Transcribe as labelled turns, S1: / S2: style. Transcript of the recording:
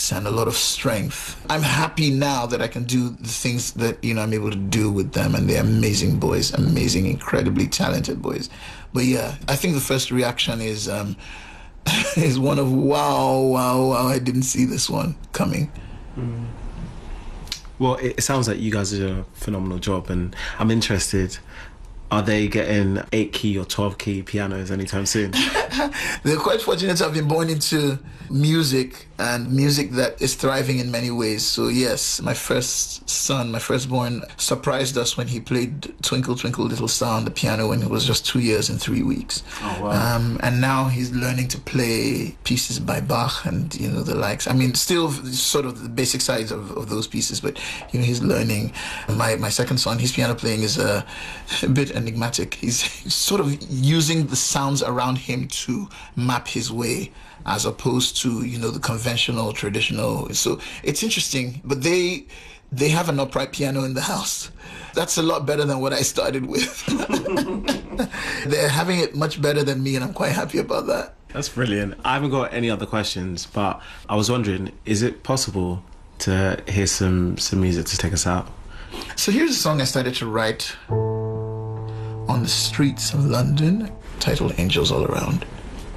S1: grace and a lot of strength. I'm happy now that I can do the things that, I'm able to do with them, and they're amazing boys, amazing, incredibly talented boys. But yeah, I think the first reaction is is one of wow, I didn't see this one coming.
S2: Well, it sounds like you guys do a phenomenal job, and I'm interested, are they getting 8-key or 12-key pianos anytime soon?
S1: They're quite fortunate to have been born into music, and music that is thriving in many ways. So yes, my first son, my firstborn, surprised us when he played Twinkle Twinkle Little Star on the piano when he was just 2 years and 3 weeks.
S2: Oh, wow.
S1: And now he's learning to play pieces by Bach and the likes. I mean, still sort of the basic sides of those pieces, but he's learning. My second son, his piano playing is a bit enigmatic. He's sort of using the sounds around him to map his way, as opposed to the conventional, traditional. So it's interesting, but they have an upright piano in the house. That's a lot better than what I started with. They're having it much better than me, and I'm quite happy about that.
S2: That's brilliant. I haven't got any other questions, but I was wondering, is it possible to hear some music to take us out?
S1: So here's a song I started to write on the streets of London, titled Angels All Around.